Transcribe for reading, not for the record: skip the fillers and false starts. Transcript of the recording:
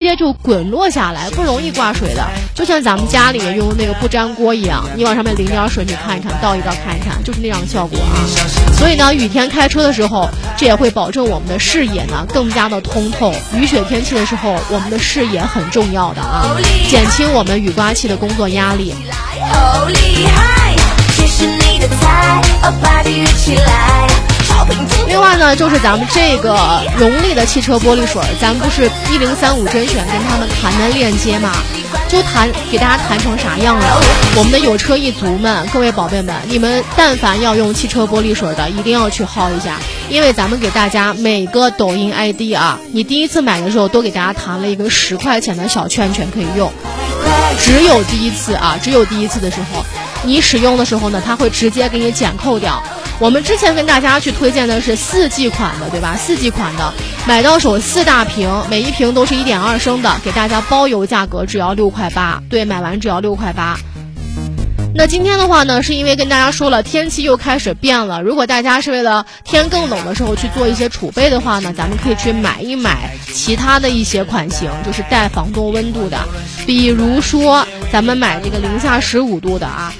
接就滚落下来，不容易挂水的，就像咱们家里用那个不粘锅一样，你往上面淋点水，你看一看，倒一倒看一看，就是那样的效果啊。所以呢，雨天开车的时候，这也会保证我们的视野呢更加的通透。雨雪天气的时候，我们的视野很重要的啊，减轻我们雨刮器的工作压力。 好厉害，这是你的菜，把地跃起来。 另外呢，就是咱们这个荣利的汽车玻璃水，咱们不是1035甄选跟他们谈的链接嘛，就给大家谈成啥样了？我们的有车一族们，各位宝贝们，你们但凡要用汽车玻璃水的，一定要去薅一下，因为咱们给大家每个抖音 ID 啊，你第一次买的时候都给大家谈了一个10块钱的小券可以用，只有第一次啊，只有第一次的时候，你使用的时候呢，它会直接给你减扣掉。我们之前跟大家去推荐的是4G 款的，对吧？4G 款的买到手4大瓶，每一瓶都是1.2升的，给大家包邮价格只要6块8，对，买完只要6块8。那今天的话呢，是因为跟大家说了天气又开始变了，如果大家是为了天更冷的时候去做一些储备的话呢，咱们可以去买一买其他的一些款型，就是带防冻温度的，比如说咱们买这个零下15度的啊，